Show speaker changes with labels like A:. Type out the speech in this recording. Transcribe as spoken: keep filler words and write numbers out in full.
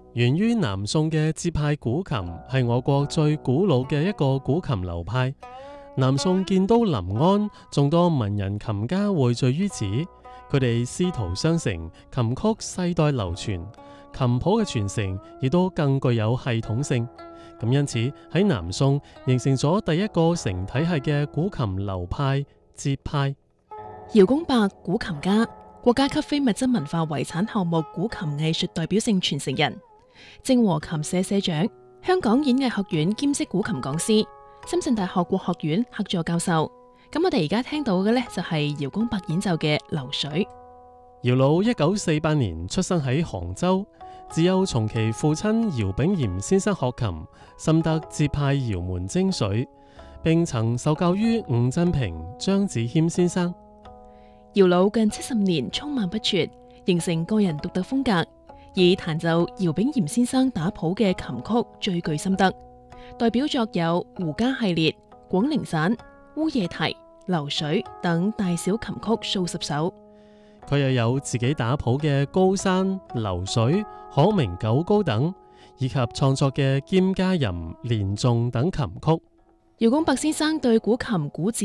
A: 源於南宋嘅節派古琴係我國最古老嘅一個古琴流派。南宋建都臨安，眾多文人琴家匯聚於此，佢哋師徒相承，琴曲世代流傳，琴譜嘅傳承亦都更具有系統性。咁因此喺南宋形成咗第一個成體系嘅古琴流派節派。
B: 姚公伯，古琴家，國家級非物質文化遺產項目古琴藝術代表性傳承人，正和琴社社長，香港演藝學院兼職古琴講師，深圳大學國學院客座教授。咁我哋而家聽到嘅呢，就係姚公伯演奏嘅《流水》。
A: 姚老一九四八年出生喺杭州，自幼從其父親姚炳炎先生學琴，深得節派姚門精髓，並曾受教於伍真平、張子謙先生。
B: 姚老近七十年聰孟不輟，形成個人獨特風格，以彈奏姚炳炎先生打譜嘅琴曲最具心得。代表作有《胡笳系列》、《廣陵散》、《烏夜啼》、《流水》等大小琴曲數十首。
A: 佢又有自己打譜嘅《高山》、《流水》、《可鳴九皋》等，以及創作嘅《兼嘉吟》、《連頌》等琴曲。
B: 姚公伯先生對古琴古指